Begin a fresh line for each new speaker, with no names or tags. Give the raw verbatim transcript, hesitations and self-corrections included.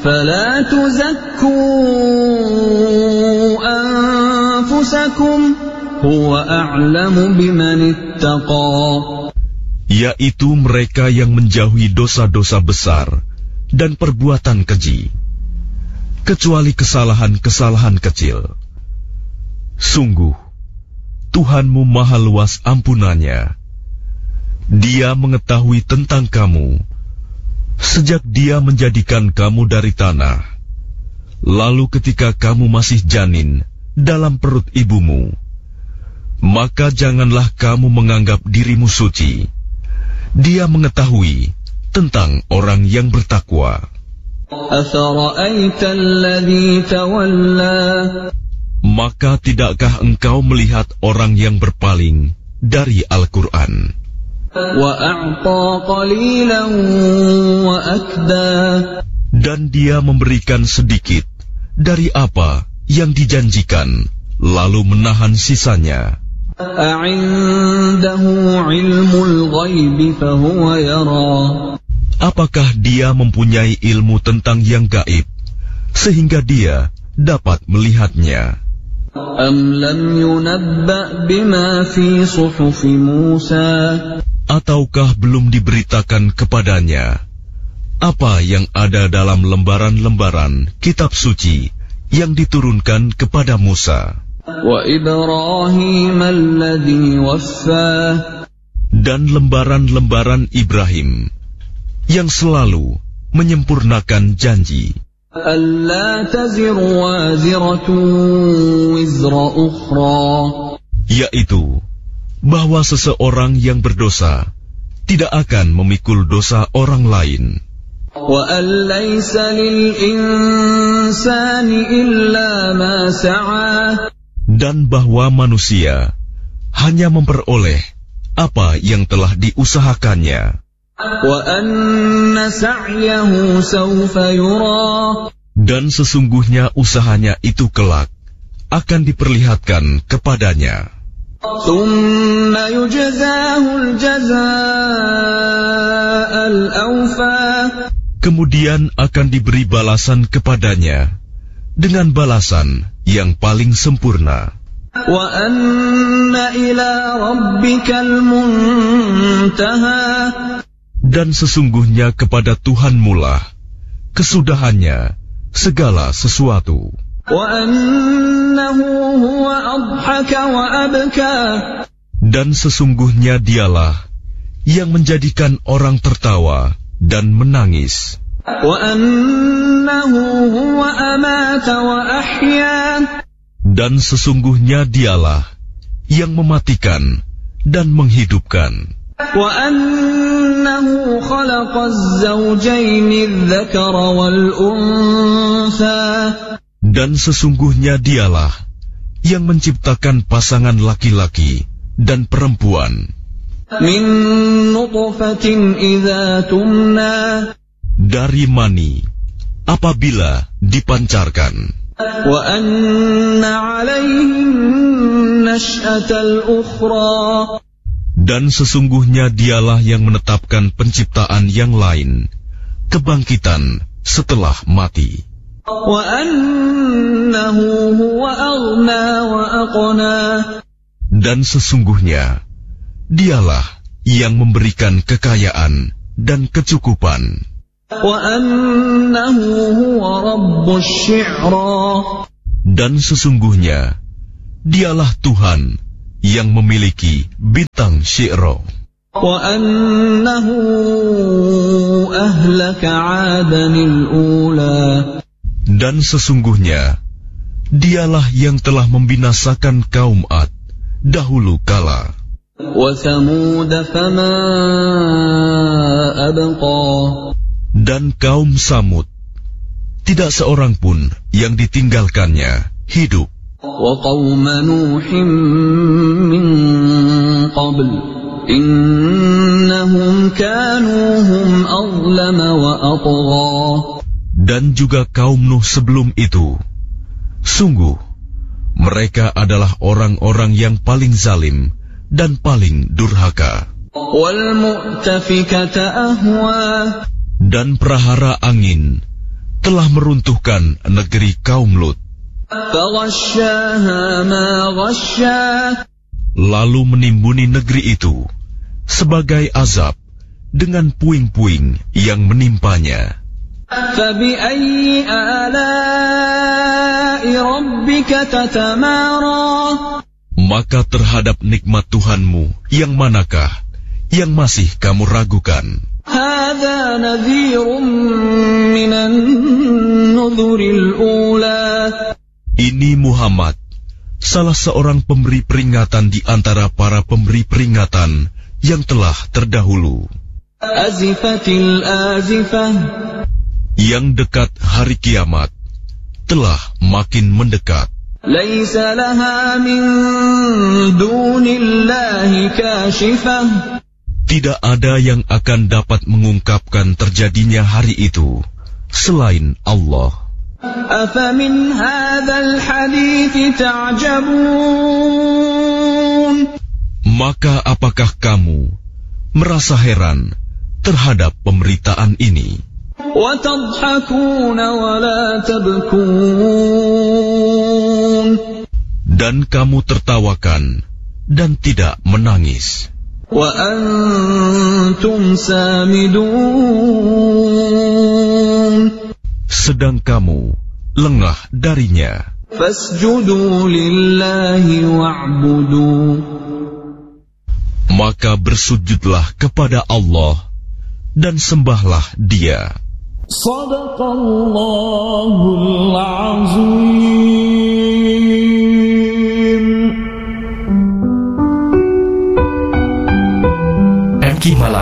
فلا تزكوا أنفسكم هو أعلم بمن اتقى.
Yaitu mereka yang menjauhi dosa-dosa besar dan perbuatan keji, kecuali kesalahan-kesalahan kecil. Sungguh, Tuhanmu maha luas ampunannya. Dia mengetahui tentang kamu sejak Dia menjadikan kamu dari tanah, lalu ketika kamu masih janin dalam perut ibumu. Maka janganlah kamu menganggap dirimu suci. Dia mengetahui tentang orang yang bertakwa. Maka tidakkah engkau melihat orang yang berpaling dari Al-Quran? Dan dia memberikan sedikit dari apa yang dijanjikan, lalu menahan sisanya. Apakah dia mempunyai ilmu tentang yang gaib, sehingga dia dapat melihatnya? Ataukah belum diberitakan kepadanya apa yang ada dalam lembaran-lembaran kitab suci yang diturunkan kepada Musa? Dan lembaran-lembaran Ibrahim yang selalu menyempurnakan janji, yaitu bahwa seseorang yang berdosa tidak akan memikul dosa orang lain. Dan bahwa manusia hanya memperoleh apa yang telah diusahakannya. Dan sesungguhnya usahanya itu kelak akan diperlihatkan kepadanya. Kemudian akan diberi balasan kepadanya dengan balasan yang paling sempurna. Dan sesungguhnya kepada Tuhanmu lah kesudahannya segala sesuatu. Dan sesungguhnya dialah yang menjadikan orang tertawa dan menangis. Dan sesungguhnya dialah yang mematikan dan menghidupkan. Dan sesungguhnya dialah yang menciptakan pasangan laki-laki dan perempuan. Dari mani apabila dipancarkan. Dan sesungguhnya dialah yang menetapkan penciptaan yang lain, kebangkitan setelah mati. Dan sesungguhnya dialah yang memberikan kekayaan dan kecukupan. Dan sesungguhnya dialah Tuhan yang memiliki bintang Syi'ra. Dan sesungguhnya dialah yang telah membinasakan kaum Ad dahulu kala. Dan kaum Samud, tidak seorang pun yang ditinggalkannya hidup. Dan juga kaum Nuh sebelum itu. Sungguh, mereka adalah orang-orang yang paling zalim dan paling durhaka. Dan prahara angin telah meruntuhkan negeri kaum Lut. Lalu menimbuni negeri itu sebagai azab dengan puing-puing yang menimpanya. Maka terhadap nikmat Tuhanmu yang manakah yang masih kamu ragukan? Ini Muhammad, salah seorang pemberi peringatan di antara para pemberi peringatan yang telah terdahulu. Yang dekat hari kiamat telah makin mendekat. Tidak ada yang akan dapat mengungkapkan terjadinya hari itu selain Allah. Maka apakah kamu merasa heran terhadap pemberitaan ini? Dan kamu tertawakan dan tidak menangis. Sedang kamu lengah darinya. Maka bersujudlah kepada Allah dan sembahlah Dia.
Shadaqallahul Azim. M K Malay